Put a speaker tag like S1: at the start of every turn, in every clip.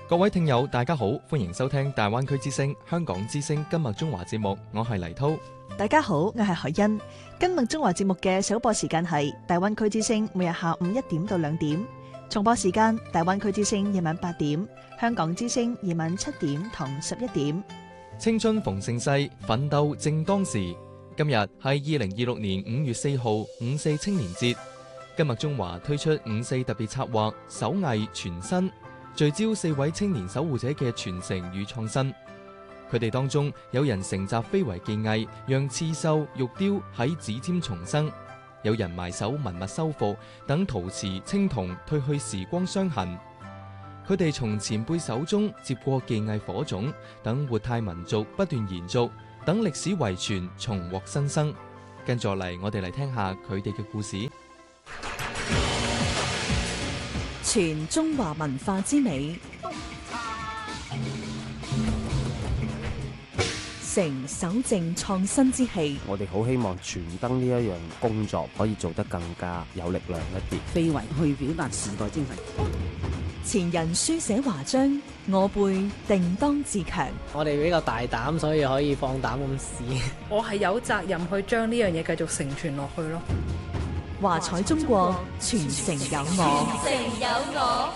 S1: 各位聽友大家好，歡迎收聽大灣區之聲香港之聲今日中華節目，我係黎濤。
S2: 大家好，我係海欣。今日中華節目嘅首播時間係大灣區之聲每日下午1點到2點，重播時間大灣區之聲夜晚8點，香港之聲夜晚7點同11點。
S1: 青春逢盛世，奮鬥正當時。今日係2026年5月4號5·4青年節。今日中華推出5·4特別策劃，手藝全新，聚焦4位青年守護者嘅傳承與創新。佢哋當中有人承襲非遺技藝，讓刺繡玉雕喺指尖重生；有人埋手文物修復，等陶瓷青銅褪去時光傷痕。佢哋從前輩手中接過技藝火種，等活態民族不斷延續，等歷史遺傳重獲新生。跟住嚟，我哋嚟聽下佢哋嘅故事。
S3: 傳中華文化之美，承守正創新之氣。
S4: 我哋好希望傳燈呢一樣工作可以做得更加有力量一啲，
S5: 非遺去表達時代精神。
S3: 前人書寫華章，我輩定當自強。
S6: 我哋比較大膽，所以可以放膽咁試。
S7: 我係有責任去將呢樣嘢繼續承傳落去咯。
S3: 華彩中國，傳承有我。
S8: 傳承有我。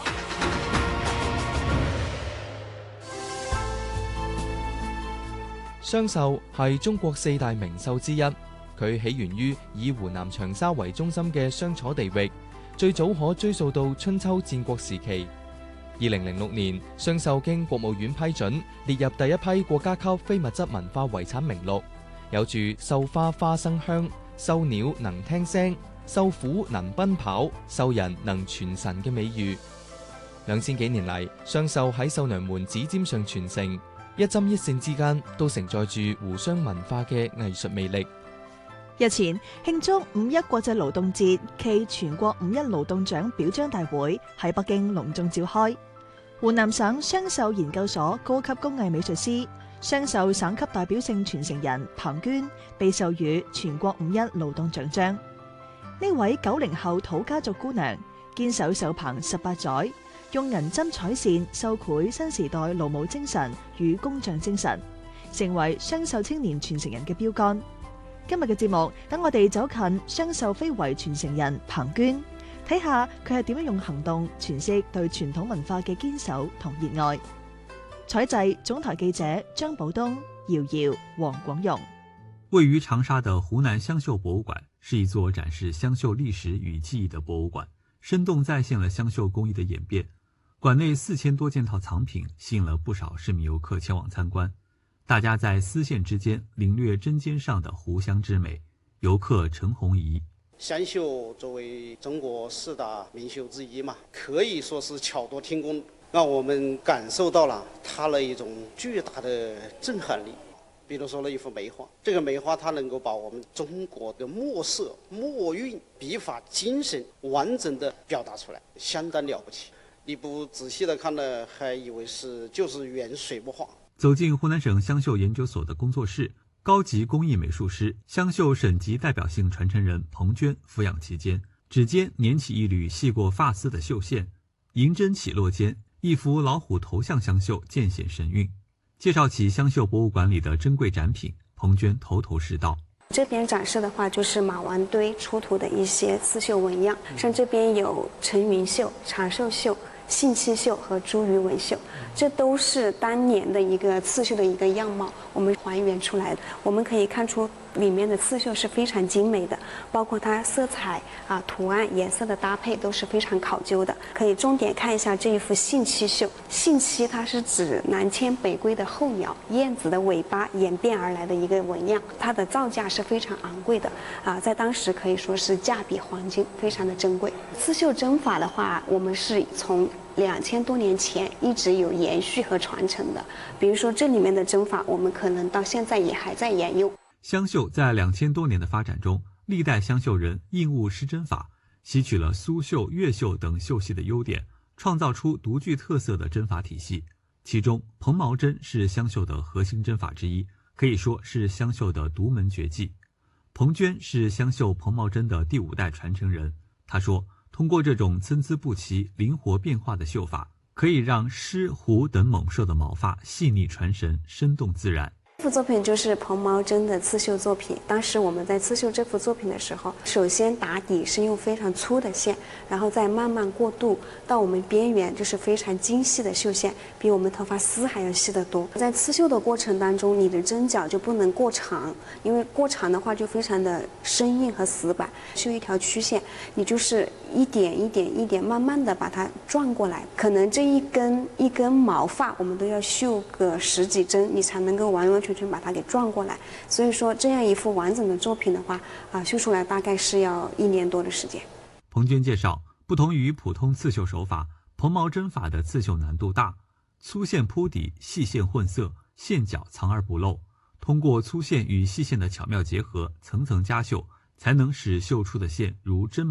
S1: 雙繡係中國4大名繡之一，佢起源於以湖南長沙為中心嘅雙楚地域，最早可追溯到春秋戰國時期。2006年，雙繡經國務院批准，列入第一批國家級非物質文化遺產名錄，有住繡花花生香、繡鳥能聽聲、繡虎能奔跑、繡人能傳神嘅美譽。2000幾年嚟，雙繡喺繡娘們指尖上傳承，一針一線之間都承載住湖湘文化嘅藝術魅力。
S2: 日前慶祝5·1國際勞動節暨全國5·1勞動獎表彰大會喺北京隆重召開。湖南省雙繡研究所高級工藝美術師、雙繡省級代表性傳承人彭娟被授予全國5·1勞動獎章。呢位90後土家族姑娘堅守繡棚18載，用銀針彩線繡繪新時代勞務精神與工匠精神，成為雙繡青年傳承人嘅標杆。今日嘅節目，等我哋走近雙繡非遺傳承人彭娟，睇下佢係點樣用行動詮釋對傳統文化嘅堅守同熱愛。採製總台記者張寶東、瑤瑤、黃廣榮。
S9: 位於長沙的湖南湘繡博物館是一座展示湘繡歷史與技藝的博物館，生動再現了湘繡工藝的演變。館內4000多件套藏品吸引了不少市民遊客前往參觀，大家在絲線之間領略針尖上的湖湘之美。遊客陳紅怡：
S10: 湘繡作為中國4大名繡之一嘛，可以說是巧奪天工，讓我們感受到了它的一種巨大的震撼力。比如說了一幅梅花，這個梅花它能夠把我們中國的墨色、墨韻、筆法精神完整的表達出來，相當了不起。你不仔細的看呢，還以為就是原水墨畫。
S9: 走進湖南省湘繡研究所的工作室，高級工藝美術師、湘繡省級代表性傳承人彭娟俯仰其間，指尖捻起一縷細過髮絲的繡線，銀針起落間，一幅老虎頭像湘繡漸顯神韻。介紹起湘繡博物館裏的珍貴展品，彭娟頭頭是道。
S11: 這邊展示的話，就是馬王堆出土的一些刺繡紋樣，像這邊有陳雲繡、長壽繡、信息繡和茱萸紋繡，這都是當年的一個刺繡的一個樣貌，我們還原出來的。我們可以看出裡面的刺繡是非常精美的，包括它色彩圖案、顏色的搭配都是非常考究的。可以重點看一下這一幅信息繡，信息它是指南遷北歸的候鳥燕子的尾巴演變而來的一個紋樣，它的造價是非常昂貴的在當時可以說是價比黃金，非常的珍貴。刺繡針法的話，我們是從2000多年前一直有延續和傳承的，比如說這裡面的針法，我們可能到現在也還在沿用。
S9: 湘繡在2000多年的發展中，歷代湘繡人應物施針法，吸取了蘇繡、越繡等繡系的優點，創造出獨具特色的針法體系。其中，蓬毛針是湘繡的核心針法之一，可以說是湘繡的獨門絕技。彭娟是湘繡蓬毛針的第5代傳承人，她說，通過這種參差不齊、靈活變化的繡法， 可以让狮、虎等猛兽的毛发细腻传神，生动自然。
S11: 这幅作品就是彭毛真的刺绣作品。当时我们在刺绣这幅作品的时候，首先打底是用非常粗的线，然后再慢慢过渡到我们边缘，就是非常精细的绣线，比我们头发丝还要细得多。在刺绣的过程当中，你的针脚就不能过长，因为过长的话就非常的生硬和死板。绣一条曲线，你就是一点一点一点慢慢的把它转过来，可能这一根毛发我们都要绣个10几针，你才能够完完全全把它给转过来。所以说这样一幅完整的作品的话绣出来大概是要1年多的时间。
S9: 彭娟介绍，不同于普通刺绣手法，彭毛针法的刺绣难度大，粗线铺底，细线混色，线脚藏而不露，通过粗线与细线的巧妙结合，层层加绣，才能使绣出的线如针